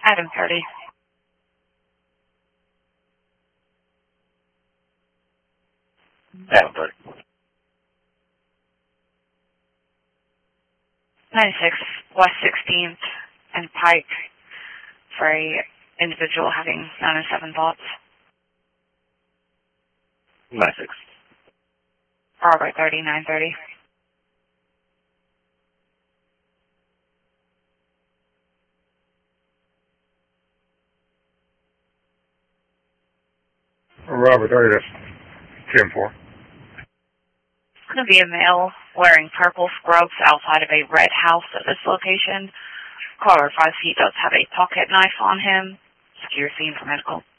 Item 30. Adam 30. 96 West 16th and Pike for a individual having 907 thoughts. 96. Robert 30, 930. Robert 30, that's 10-4. It's going to be a male wearing purple scrubs outside of a red house at this location. Caller advised he does have a pocket knife on him. Secure scene for medical.